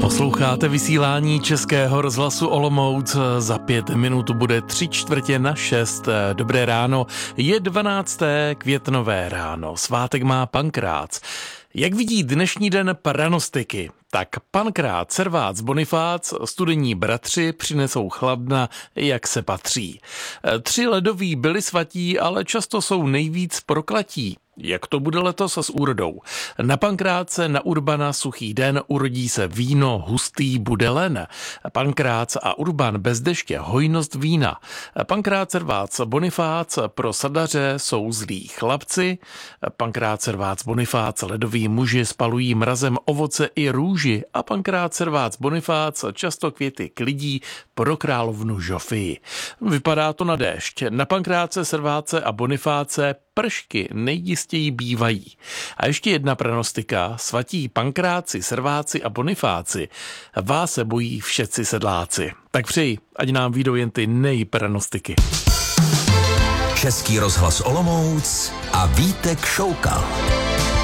Posloucháte vysílání Českého rozhlasu Olomouc. Za 5 minut bude 5:45. Dobré ráno, je 12. květnové ráno. Svátek má Pankrác. Jak vidí dnešní den pranostiky? Tak Pankrác, Servác, Bonifác, studení bratři přinesou chladna, jak se patří. 3 ledoví byli svatí, ale často jsou nejvíc prokletí. Jak to bude letos s úrodou? Na Pankráce, na Urbana suchý den, urodí se víno, hustý bude len. Pankrác a Urban bez deště, hojnost vína. Pankrác, Servác, Bonifác, pro sadaře jsou zlí chlapci. Pankrác, Servác, Bonifác, ledoví muži spalují mrazem ovoce i růži. A Pankrác, Servác, Bonifác, často květy klidí pro královnu Žofii. Vypadá to na déšť. Na Pankráce, Serváce a Bonifáce pršky nejjistěji bývají. A ještě jedna pranostika. Svatí Pankráci, Serváci a Bonifáci. Vás se bojí všetci sedláci. Tak přeji, ať nám vyjdou jen ty nejpranostiky. Český rozhlas Olomouc a Vítek Šoukal.